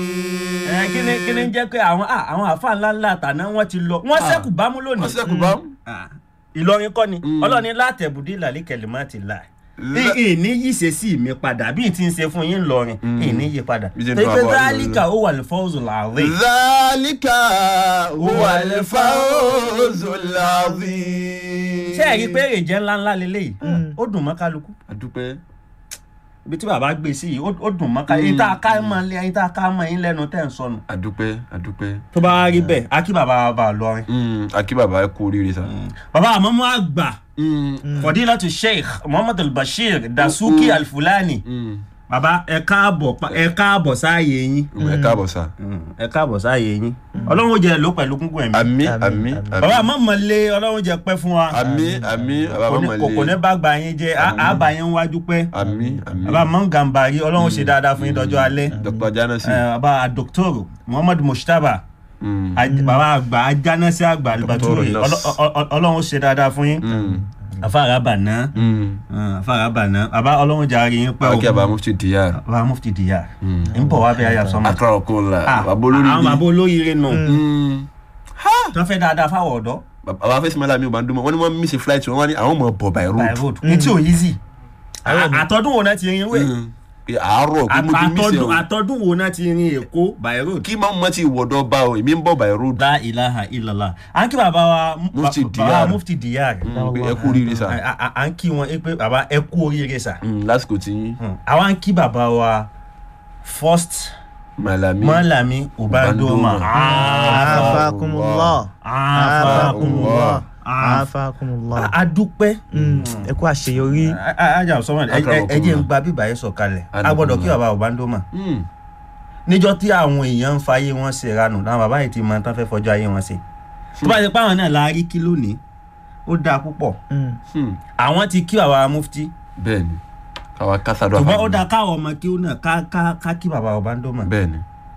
kíni jẹ́ pé àwọn àfa ńláńlá àtàná wọ́n ti lọ wọ́n ṣẹ́kù bámú lónìí. wọ́n ṣẹ́kù bámú. Ìlọrin kọ́ ni Ọlọ́run ní látẹ̀bùdí ìlàlẹ́ kẹlẹ́mọ́ ti là ìní yìí ṣe sí mi padà bí n ti ń ṣe fún yín lọrin ìní yí padà tẹ́gbẹ́ zálíkà ó wà lè fọ́ọ̀zù láàrin. zálíkà ó wà lè fọ́ọ̀zù láàrin. ṣé ẹ̀rí pé èrè jẹ́ ńláńlá lélẹ́yìí ó dùn mọ́ kálukú. àdúpẹ́. ibi tí bàbá gbé sí yìí ó dùn mọ́ kálukú yìí tá a ká mọ́ ilé ayé tá a ká mọ́ yín lẹ́nu tẹ́ ń sọnù. àdúpẹ́. tó bá rí bẹ́ẹ̀ akí bàbá bá lọrin. akí bàbá kú oríire sa. bàbá àmọ́mọ́ àgbà Fadilatu Sheikh Muhammad al-Bashir Dasuki al-Fulani. Bàbá ẹ káàbọ̀ sáàyè yín. ẹ káàbọ̀ sáàyè yín. Ọlọ́run jẹ́ ló pẹ̀lú gúngún ẹ̀mí. àmín. bàbá àmọ́mọ́lé Ọlọ́run jẹ́ pẹ́ fún wa. àmín bàbá àmọ́mọ́lé. kò ní bá gba yín jẹ́ àbá yín wájú pẹ́. àmín. bàbá àmọ́ Gàmbàrí Ọlọ́run ṣe dáadáa fún yín dọjọ́ alẹ́. Dr. Janasi. bàbá Dr. Muhammad Mujtaba. bàbá àgbà Ajánásí àgbà Albaturi Ọlọ́run ṣe dáadáa fún yín. Afarabana Aba Ọlọ́run jàre yín pẹ́ o. akí Baba Mufti Diyar. Baba Mufti Diyar ń bọ̀ wá bẹ́ẹ̀ ayà sọ́mọ́. akarakola àwọn bàbá olóríire nù tó fẹ́ dáadáa fáwọn ọ̀dọ́. bàbá fẹ́ Ismaila mi ò bá ń dún mọ́ wọ́n ní wọ́n miss flight wọ́n ní àwọn ọmọ bọ̀ by road. ní tí ò easy àtọ́dún wo náà ti rin wé. àárọ̀ kí mo ti miss ẹ̀ o. àtọ́dún wo náà ti rin Èkó by road. kí máa mọ ti wọ̀dọ̀ bá o èmi ń bọ̀ by road. La ilaha illallah à ń kí bàbá wa Mufti Diyar ẹ kú oríire sa. à ń kí wọn pé bàbá ẹ kú oríire sa. lásìkò tí yín. àwa ń kí bàbá wa first Malami Ubandoma. afakumullah. adúpẹ́. ẹ kú àṣeyọrí. ajá sọmọ ẹ jẹ́ ń gba bíbá yẹn sọ̀kalẹ̀ a gbọ́dọ̀ kí bàbá Ubandoma. níjọ́ tí àwọn èèyàn ń fayé wọn ṣe ranù làwọn bàbá yìí ti mọ tán fẹ́ fọjọ́ ayé wọn ṣe. tó bá ṣe pé àwọn náà la rí kí lónìí ó dáa púpọ̀. àwọn ti kí bàbá Mufti. bẹ́ẹ̀ni káwa kásádọ. ṣùgbọ́n ó dáa káwọn ọmọ kí ó náà ká kí bàbá Ubandoma. bẹ́ẹ̀ni.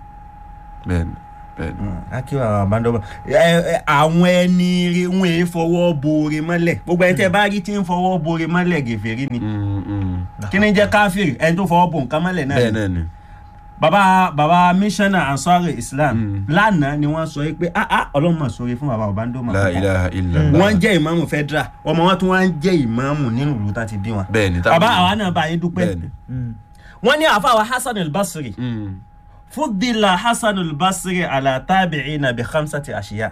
akí bàbá Ubandoma. àwọn ẹni rí wọn èé fọwọ́ boore mọ́lẹ̀ gbogbo ẹni tẹ́ bá rí tí ń fọwọ́ boore mọ́lẹ̀ gèfèrí ni. kí ni jẹ́ káfíìrì ẹni tó fọwọ́ bo nǹkan mọ́lẹ̀ náà. bẹ́ẹ̀ ni. bàbá missioner Ansari Islam lánàá ni wọ́n sọ pé Ọlọ́run mà sọ̀rọ̀ fún bàbá Ubandoma. La ilaha illallah. wọ́n jẹ́ ìmáàmù federal ọmọ wọn tún wọ́n jẹ́ ìmáàmù nínú ìlú tá ti bí wọn. bẹ́ẹ̀ni bàbá àwa náà bá yín dúpẹ́. wọ́n ní àfàwà Hasan al-Basri fudila Hasan al-Basri ala tabi'ina bi khamsati ashiya.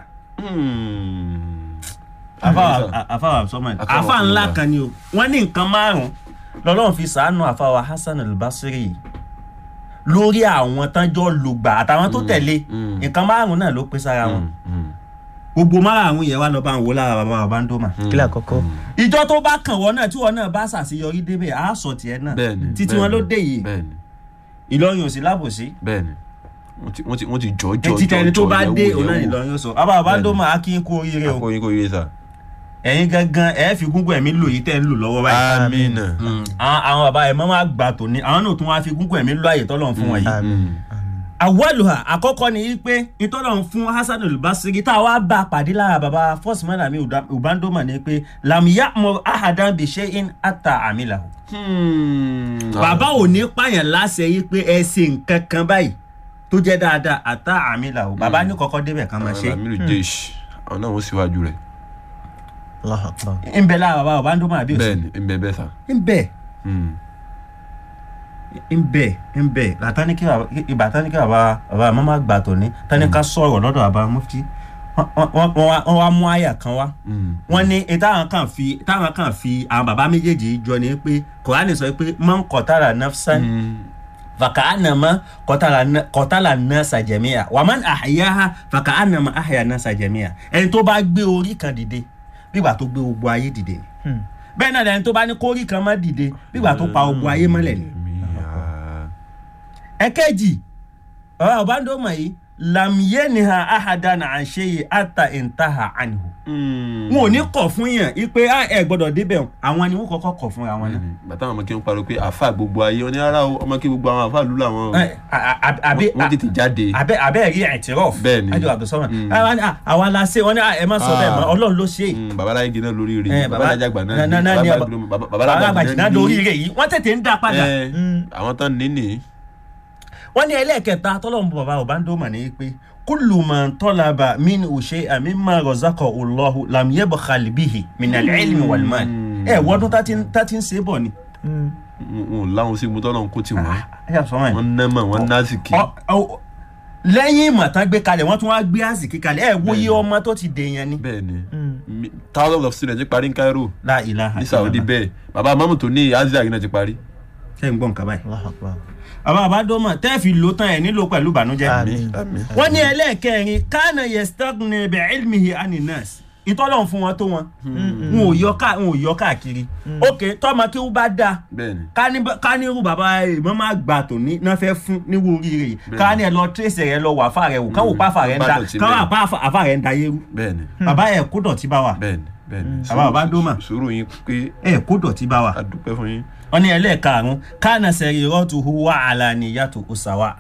àfàwà sọmọ àfà ńlá kan ni o wọ́n ní nǹkan márùn-ún lọ́lọ́run fi ṣàánú àfàwà Hasan al-Basri lórí àwọn tánjọ́ lùgbà àtàwọn tó tẹ̀lé nǹkan márùn-ún náà ló pé sára wọn. gbogbo márùn-ún yẹn wá lọ bá ń wo lára bàbá Ubandoma. kílẹ̀ àkọ́kọ́. ìjọ tó bá kàn wọ́n náà tí wọ́n náà bá ṣàṣeyọrí débẹ̀ á sọ tiẹ̀ náà títí wọn ló dé yìí. Ìlọrin ò sí lábòsí. bẹ́ẹ̀ni wọ́n ti jọ títí ẹni tó bá dé òun náà Ìlọrin ó sọ bàbá Ubandoma á kí n kú oríire o. akóyin kó oríire sa. ẹ̀yin gangan ẹ fi gúngún ẹ̀mí lò yìí tẹ́ ń lò lọ́wọ́ báyìí. àmín. àwọn bàbá ẹ̀ máa gbà tó ní àwọn náà tún wá fi gúngún ẹ̀mí lọ àyè tọ́lọ̀ fún wọn yìí. àwọ̀lùhà àkọ́kọ́ ni wípé ìtọ́lọ̀ fún Hasan al-Basri tá a wá bá a pàdé lára bàbá first Malami Ubandoma ni pé lam ya'mur ahadan bi shay'in hatta amilahu. bàbá ò ní pààyàn láṣẹ yìí pé ẹ ṣe nǹkan kan báyìí tó jẹ́ dáadáa hatta amilahu bàbá ní kọ́kọ́ débẹ̀ kan máa ṣe. àwọn náà wọ́n síwájú rẹ̀. ń bẹ lára bàbá Ubandoma àbí òsì. bẹ́ẹ̀ni ń bẹ bẹ́ẹ̀ sa. ń bẹ ìgbà tani kí bàbá mama gbà tó ní tani ká sọ̀rọ̀ lọ́dọ̀ bàbá Mufti wọ́n wá mú àyà kan wá wọ́n ní táwọn kan fi àwọn bàbá méjèèjì jọ ní pé Kùránì sọ pé man qatala nafsan fakaanama qatala nasa jami'a wa man ahyaha fakaanama ahya nasa jami'a ẹni tó bá gbé orí kan dìde bígbà tó gbé gbogbo ayé dìde bẹ́ẹ̀ náà ẹni tó bá ní kórí kan má dìde bígbà tó pa gbogbo ayé mọ́lẹ̀ ni. ẹ̀kejì bàbá Ubandoma yìí lam yanha ahadan an shay'in hatta intaha anhu. wọn ò ní kọ̀ fún yàn ipe ẹ gbọ́dọ̀ débẹ̀ àwọn ni wọ́n kọ́kọ́ kọ̀ fúnra wọn náà. bàtà àwọn ọmọ kí n pariwo pé àáfà gbogbo ayé wọn ní ara ọmọ kí gbogbo àwọn àáfà lù làwọn wọ́n tètè jáde. abẹ́ rí ẹ̀tìrọ́f ajọ́ Abdulsamad àwọn aláṣẹ wọn ní ẹ má sọ bẹ́ẹ̀ mọ́ Ọlọ́run ló ṣe. babaláyé gíná lórí rẹ̀ babalájàgbà náà lórí rẹ̀ yìí wọ́n tètè ń dá padà. àwọn tán níní. wọ́n ní ẹlẹ́ẹ̀kẹta tọ́lọ́mù bàbá Ọbándómà ní pé kullu man talaba minhu shay'an mimma razaqahu Allahu lam yabkhal bihi min al-ilmi wal mal. Wọ́dún tá ti ń ṣe bọ̀ ni. Wọn láwọn sí mutọ́ náà kó tì wọ́n. Wọ́n ná mọ̀ wọ́n ná sì kí. Lẹ́yìn ìmọ̀ tán gbé kalẹ̀ wọ́n tún wá gbé àsìkí kalẹ̀ wo iye ọmọ tó ti dèèyàn ni. Bẹ́ẹ̀ni thousands of students ti parí ní Cairo La ilaha ní Saudi bẹ́ẹ̀ bàbá mamu tó ní Azhar náà ti parí. Ṣé ń gbọ́ nǹkan báyìí. Bàbá Ọbándómà tẹ́ fi lò tán ẹ̀ nílò pẹ̀lú ìbànújẹ́. Wọ́n ní ẹlẹ́ẹ̀kẹrin kana yastaghni bi ilmihi anin nas. Ìtọ́lọ́run fún wọn tó wọn wọn ò yọ káàkiri. Ok tọ́mọ kí ó bá dáa ká ní irú bàbá ìmọ̀ máa gbà tó ní náà fẹ́ fún níwò oríire yìí ká ní ẹ lọ tírèsì rẹ lọ wà fà rẹ wò ká wò pa fà rẹ ń da ká wà pa àfà rẹ ń da yérú. Bàbá ẹ̀ kó dọ̀tí bá wà. Bàbá Ọbándómà sùúrù yín pé ẹ̀ kó dọ̀tí bá wà. a dúpẹ́ fún yín. Wọ́n ní ẹlẹ́ẹ̀karùn-ún kana sariratuhu wa alaniyatuhu sawa.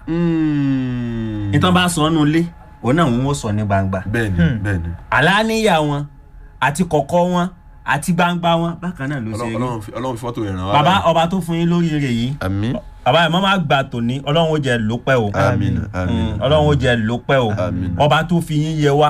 Ìtàn bá sọ ọ́nù lé òun náà wọ́n sọ ní gbangba. Bẹ́ẹ̀ni. Àlàníyà wọn àti kọ̀kọ̀ wọn àti gbangba wọn bákan náà ló ṣe rí. Ọlọ́run fọ́tò rẹ̀ ràn wá. Bàbá ọba tó fún yín lórí rẹ̀ yìí. Àmín. Bàbá ẹ̀ mọ́ máa gbà tòní Ọlọ́run ó jẹ́ lópẹ́ o. Àmín. Ọlọ́run ó jẹ́ lópẹ́ o. Ọba tó fi yín yẹ wá.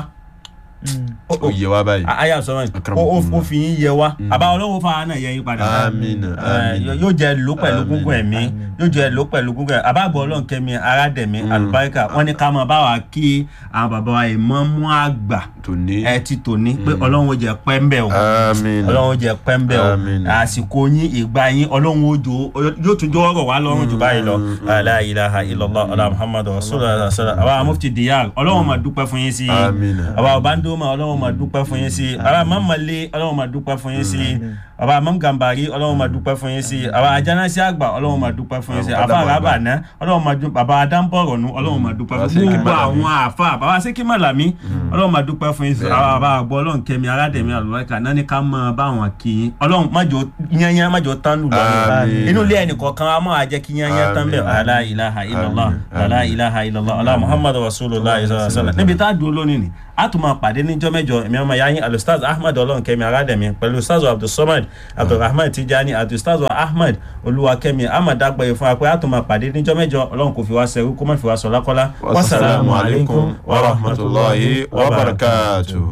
Ó yẹ wá báyìí. Aya sọ ó fi yín yẹ wá. Bàbá Ọlọ́run fa náà yẹ yín padà. Àmín. Yóò jẹ́ lópẹ́ lógúngún ẹ̀mí. Yóò jẹ́ lópẹ́ lógúngún ẹ̀mí. Àbábọ̀ Ọlọ́run kẹ́mi Arádẹ̀mí Àlùbáríkà wọ́n ní ká máa bá wa kí àwọn bàbá wa ìmáàmù àgbà ti tòní pé Ọlọ́run ó jẹ́ pẹ́ńbẹ́ o. Ọlọ́run ó jẹ́ pẹ́ńbẹ́ o. Àsìkò yín ìgbà yín Ọlọ́run yóò tún jọ ọ̀rọ̀ wá lọ́rùn jù báyìí lọ. La ilaha illallah ala Muhammadu rasulullah sallallahu. Àwa Mufti Diyar Ọlọ́run máa dúpẹ́ fún yín sí. Àwa Ọbándómà Ọlọ́run máa dúpẹ́ fún yín sí. Àwa Mamale Ọlọ́run máa dúpẹ́ fún yín sí. Àwa Imam Gambari Ọlọ́run máa dúpẹ́ fún yín sí. Àwa Ajanasi àgbà Ọlọ́run máa dúpẹ́ fún yín sí. Àfa Arabana Ọlọ́run máa dúpẹ́. Bàbá Adambọ̀rọ̀nù Ọlọ́run máa dúpẹ́ fún gbogbo àwọn àfa. Bàbá Sẹ́kí Màlàmí Ọlọ́run máa dúpẹ́ fún yín sí. Àwa bàbá àgbọ̀ Ọlọ́run kẹ́mi Arádẹ̀mí Àlùbáríkà náà ní ká máa bá wọn kí yín. Ọlọ́run májò tánú lọ́rùn. Inú ilé ẹnì kọ̀ọ̀kan wa máa jẹ́ kí yányán tán bẹ́ẹ̀. La ilaha illallah la ilaha illallah ala Muhammadu rasulullah sallallahu alaihi wasallam. Níbi tá a dúró lónìí ni a tún máa pàdé níjọ́ mẹ́jọ èmi ọmọ yáyín alustaz Ahmad Ọlọ́run kẹ́mi Arádẹ̀mí pẹ̀lú ustaz Abdulsamad Abdulrahman Tijani àti ustaz Ahmad Olúwakẹ́mi Amadagbaye fún wa pé a tún máa pàdé níjọ́ mẹ́jọ Ọlọ́run kò fi wá ṣẹrú kó má fi wá sọ lákọ́lá. Wassalamu alaikum wa rahmatullahi wa barakatuh.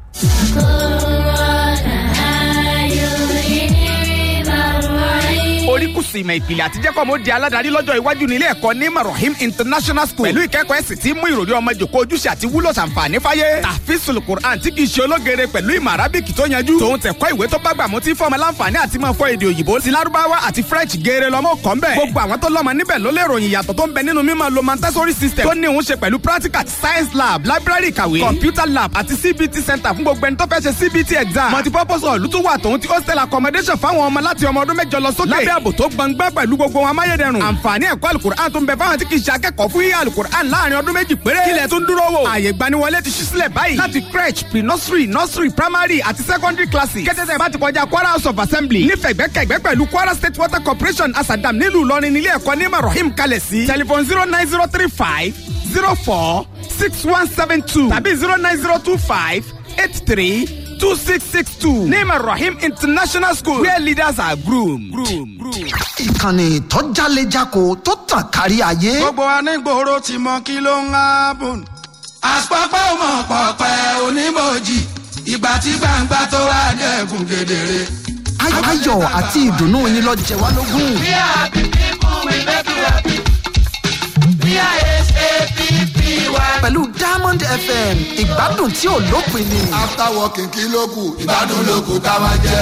Oríkùsù ìmọ̀ ìpìlẹ̀ àti jẹ́kọ̀ mo di aládàárí lọ́jọ́ iwájú nílé ẹ̀kọ́ ní Marahim International School pẹ̀lú ìkẹ́kọ̀ọ́ ẹ̀sìn tí mú ìròrí ọmọ ìjòkó ojúṣe àti wúlò ṣàǹfààní fáyé. Tahfizul Quran tí kìí ṣe ológere pẹ̀lú ìmọ̀ arábìkì tó yanjú. Tòun tẹ̀kọ́ ìwé tó bá gbà mú tí fọ́ọ̀mù láǹfààní àti máa fọ èdè òyìnbó ti lárúbáwá àti French geere lọ́mọ kọ́ ń bẹ̀. Gbogbo àwọn tó lọ́mọ níbẹ̀ ló lè ròyìn ìyàtọ̀ tó ń bẹ nínú mímọ̀ lo Montessori system tó ní òun ṣe pẹ̀lú practical science lab library ìkàwé computer lab àti CBT center fún gbogbo ẹni tó fẹ́ ṣe CBT exam. Multipurpose hall tún wà tòun ti hostel accommodation fáwọn ọmọ láti ọmọ ọdún mẹ́jọ lọ sókè. Lábẹ́ ààbò tó gbọngbẹ́ pẹ̀lú gbogbo wọn amáyédẹrùn. Àǹfààní ẹ̀kọ́ alukur'an tó ń bẹ fáwọn tí kì í ṣe akẹ́kọ̀ọ́ fún yíyá alukur'an láàrin ọdún méjì péré. Kílẹ̀ tó ń dúró wò. Àyè gbaniwọlé ti ṣí sílẹ̀ báyìí. Láti crèche pre-nursery nursery primary àti secondary classes. Kẹ́tẹ́tẹ́ bá ti kọjá Kwara House of Assembly. Nífẹ̀gbẹ́kẹ̀gbẹ́ pẹ̀lú Kwara State Water Corporation Asadam nílùú Ìlọrin nílé ẹ̀kọ́ ní Marahim kalẹ̀ sí. Telephone 09035 04 6172 tàbí 09025 83 2662. Ní Marahim International School where leaders are groomed. Ìkànnì tó jálejako tó tàn kárí ayé. Gbogbo anígboro ti mọ kí ló ń hábùn. Àpapọ̀ mọ̀ pọ̀pẹ́ onímọ̀jì ìgbà tí gbangba tó wá dẹ̀kun kedere. Ayọ̀ àti ìdùnnú yín lọ jẹ wá lógún. We are happy people, we make you happy. We are SAPPY. Pẹ̀lú Diamond FM ìgbádùn tí ò lópin ni. After working kí ló kù ìgbádùn ló kù ká máa jẹ.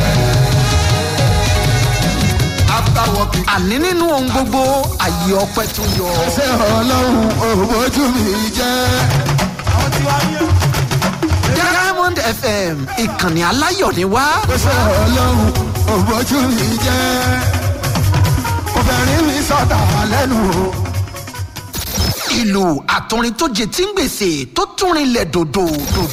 After working. Àní nínú ohun gbogbo àyè ọpẹ́ tó yọ. Ṣé Ọlọ́run òbójú mi jẹ́? Àwọn tí wàá yẹ. Diamond FM ìkànnì aláyọ̀ ni wá. Ṣé Ọlọ́run òbójú mi jẹ́? Obìnrin mi sọ̀tà lẹ́nu o. Ìlù àtọrin tó jẹ tí ń gbèsè tó tún rinlẹ̀ dòdò.